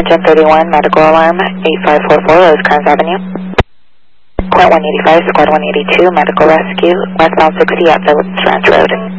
1031, medical alarm, 8544 Rosecrans Avenue. Point 185, squad 182, medical rescue, westbound 60 at Phillips Ranch Road.